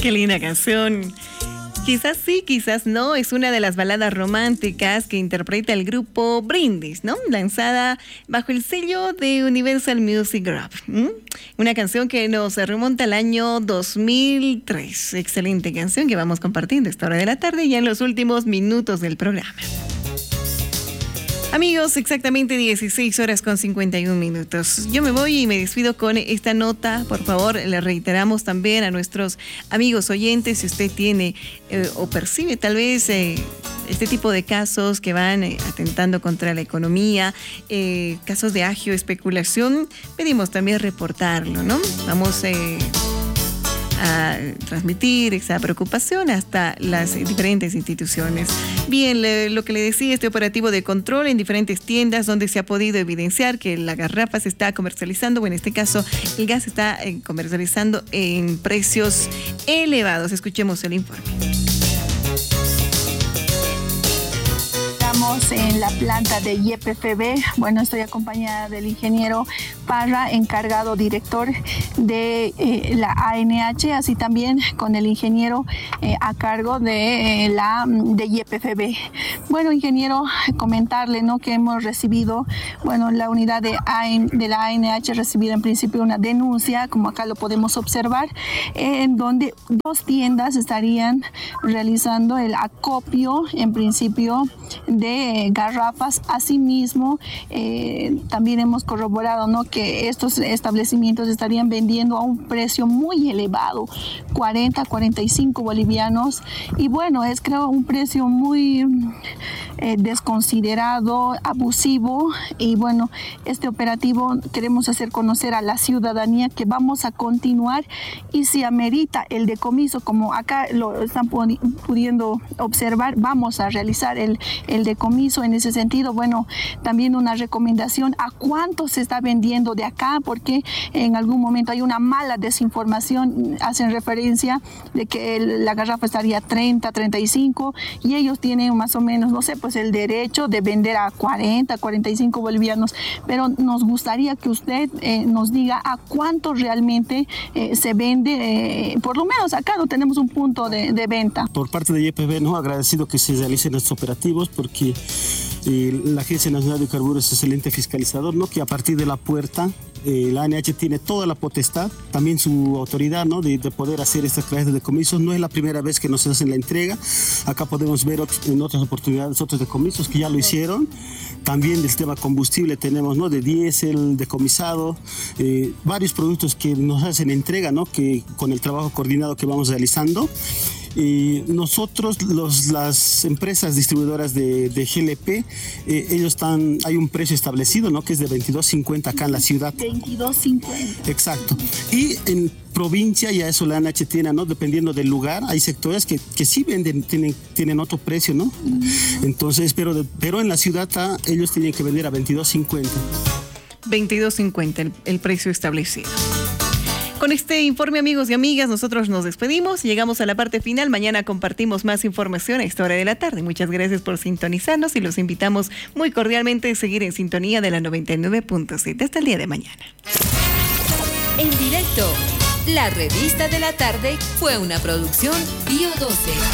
Qué linda canción. Quizás sí, quizás no, es una de las baladas románticas que interpreta el grupo Brindis, ¿no? Lanzada bajo el sello de Universal Music Group. Una canción que nos remonta al año 2003. Excelente canción que vamos compartiendo a esta hora de la tarde ya en los últimos minutos del programa. Amigos, exactamente 16 horas con 51 minutos. Yo me voy y me despido con esta nota. Por favor, le reiteramos también a nuestros amigos oyentes, si usted tiene o percibe tal vez este tipo de casos que van atentando contra la economía, casos de agio, especulación, pedimos también reportarlo, ¿no? Vamos a transmitir esa preocupación hasta las diferentes instituciones. Bien, lo que le decía, este operativo de control en diferentes tiendas donde se ha podido evidenciar que la garrafa se está comercializando, o en este caso el gas se está comercializando en precios elevados. Escuchemos el informe. Estamos en la planta de YPFB. Bueno, estoy acompañada del ingeniero Parra, encargado director de la ANH, así también con el ingeniero a cargo de YPFB. Bueno, ingeniero, comentarle, ¿no?, que hemos recibido, bueno, la unidad de la ANH ha recibido en principio una denuncia, como acá lo podemos observar, en donde 2 tiendas estarían realizando el acopio, en principio, de garrafas. Asimismo, también hemos corroborado, ¿no?, que estos establecimientos estarían vendiendo a un precio muy elevado, 40, 45 bolivianos, y bueno, es creo un precio muy desconsiderado, abusivo, y bueno, este operativo queremos hacer conocer a la ciudadanía que vamos a continuar, y si amerita el decomiso, como acá lo están pudiendo observar, vamos a realizar el decomiso. En ese sentido, bueno, también una recomendación a cuánto se está vendiendo de acá, porque en algún momento hay una mala desinformación, hacen referencia de que la garrafa estaría 30, 35, y ellos tienen más o menos, no sé, pues el derecho de vender a 40, 45 bolivianos, pero nos gustaría que usted nos diga a cuánto realmente se vende, por lo menos acá no tenemos un punto de venta. Por parte de YPFB, ¿no?, agradecido que se realicen estos operativos, porque la Agencia Nacional de Hidrocarburos es excelente fiscalizador, ¿no?, que a partir de la puerta la ANH tiene toda la potestad, también su autoridad, ¿no?, de poder hacer estas clases de decomisos. No es la primera vez que nos hacen la entrega. Acá podemos ver en otras oportunidades otros decomisos que ya lo hicieron. También del tema combustible tenemos, ¿no?, de diésel, decomisado, varios productos que nos hacen entrega, ¿no?, que con el trabajo coordinado que vamos realizando. Y nosotros, las empresas distribuidoras de GLP, hay un precio establecido, ¿no?, que es de 22.50 acá en la ciudad. 22.50. Exacto. Y en provincia, ya eso la ANH tiene, ¿no?, dependiendo del lugar, hay sectores que sí venden, tienen otro precio, ¿no? Entonces, pero en la ciudad ellos tienen que vender a 22.50. 22.50 el precio establecido. Con este informe, amigos y amigas, nosotros nos despedimos. Llegamos a la parte final. Mañana compartimos más información a esta hora de la tarde. Muchas gracias por sintonizarnos y los invitamos muy cordialmente a seguir en sintonía de la 99.7. Hasta el día de mañana. En directo, la revista de la tarde fue una producción Bio 12.